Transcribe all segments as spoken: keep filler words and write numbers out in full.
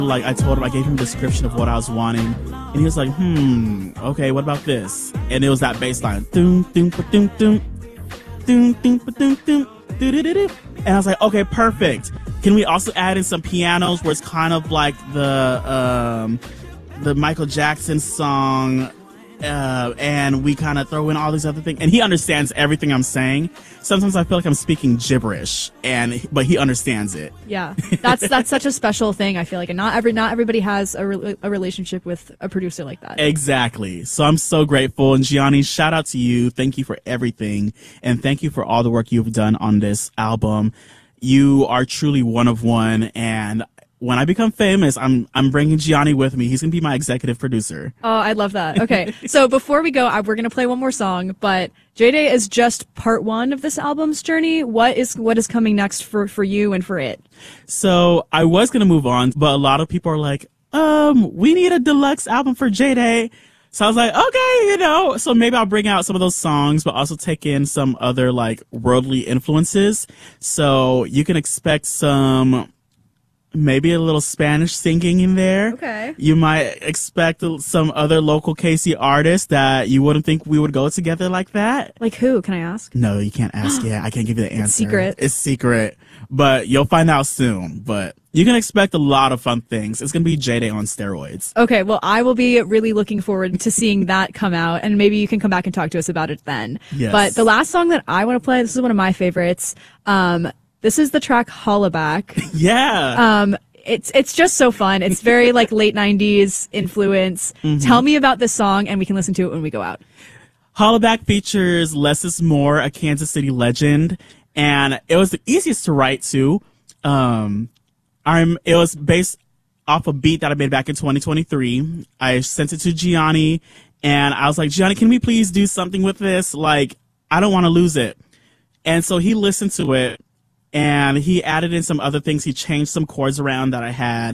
Like, I told him, I gave him a description of what I was wanting, and he was like, hmm, okay, what about this? And it was that bass line. Doom, doom, doom, doom, doom, doom, doom, doom, doom. And I was like, okay, perfect. Can we also add in some pianos where it's kind of like the um, the Michael Jackson song, uh, and we kind of throw in all these other things? And he understands everything I'm saying. Sometimes I feel like I'm speaking gibberish, and but he understands it. Yeah, that's that's such a special thing. I feel like, and not every not everybody has a, re- a relationship with a producer like that. Exactly. So I'm so grateful. And Gianni, shout out to you. Thank you for everything, and thank you for all the work you've done on this album. You are truly one of one, and when I become famous, I'm I'm bringing Gianni with me. He's gonna be my executive producer. Oh, I love that. Okay, so before we go, I, we're gonna play one more song, but J-Day is just part one of this album's journey. What is what is coming next for for you and for it? So I was gonna move on, but a lot of people are like, um, we need a deluxe album for J-Day. So I was like, okay, you know, so maybe I'll bring out some of those songs, but also take in some other like worldly influences. So you can expect some, maybe a little Spanish singing in there. Okay. You might expect some other local K C artists that you wouldn't think we would go together like that. Like who? Can I ask? No, you can't ask yet. I can't give you the answer. It's secret. It's secret. But you'll find out soon. But you can expect a lot of fun things. It's going to be J-Day on steroids. Okay, well, I will be really looking forward to seeing that come out, and maybe you can come back and talk to us about it then. Yes. But the last song that I want to play, this is one of my favorites. Um, this is the track Hollaback. Yeah. Um, it's it's just so fun. It's very like late nineties influence. Mm-hmm. Tell me about this song, and we can listen to it when we go out. Hollaback features Less is More, a Kansas City legend, and it was the easiest to write to. Um, I'm. It was based off a beat that I made back in twenty twenty-three. I sent it to Gianni, and I was like, Gianni, can we please do something with this? Like, I don't want to lose it. And so he listened to it, and he added in some other things. He changed some chords around that I had,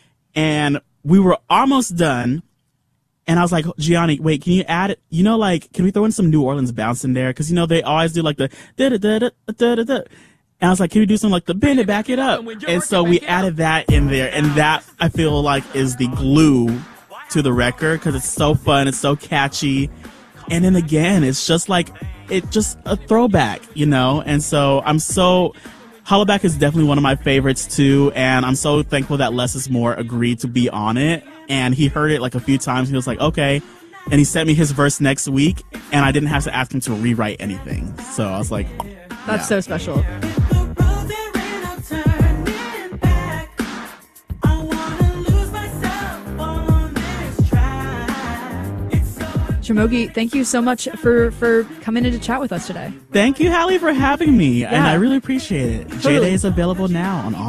and we were almost done. And I was like, Gianni, wait, can you add it? You know, like, can we throw in some New Orleans bounce in there? Because, you know, they always do like the da da da da da da da. And I was like, can we do something like the bend it, back it up? And so we added that in there. And that, I feel like, is the glue to the record because it's so fun. It's so catchy. And then again, it's just like, it's just a throwback, you know? And so I'm so, Hollaback is definitely one of my favorites too. And I'm so thankful that Less is More agreed to be on it. And he heard it like a few times. He was like, okay. And he sent me his verse next week. And I didn't have to ask him to rewrite anything. So I was like, that's yeah. so special. Jamogi, thank you so much for, for coming in to chat with us today. Thank you, Hallie, for having me. Yeah. And I really appreciate it. Totally. J-Day is available now on all